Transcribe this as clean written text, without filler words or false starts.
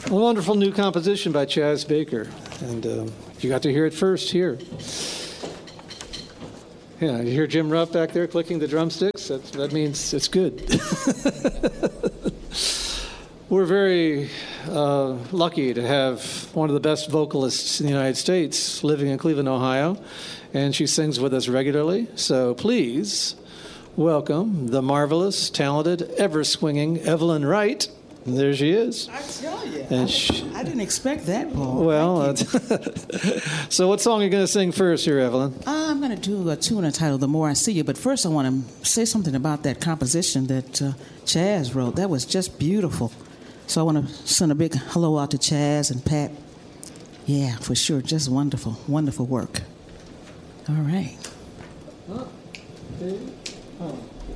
A wonderful new composition by Chaz Baker, and you got to hear it first here. Yeah, you hear Jim Ruff back there clicking the drumsticks? That means it's good. We're very lucky to have one of the best vocalists in the United States living in Cleveland, Ohio, and she sings with us regularly. So please welcome the marvelous, talented, ever-swinging Evelyn Wright. And there she is. I tell you, And I didn't expect that, Paul. Well, so what song are you going to sing first here, Evelyn? I'm going to do a tune entitled The More I See You, but first I want to say something about that composition that Chaz wrote. That was just beautiful. So I want to send a big hello out to Chaz and Pat. Yeah, for sure, just wonderful, wonderful work. All right.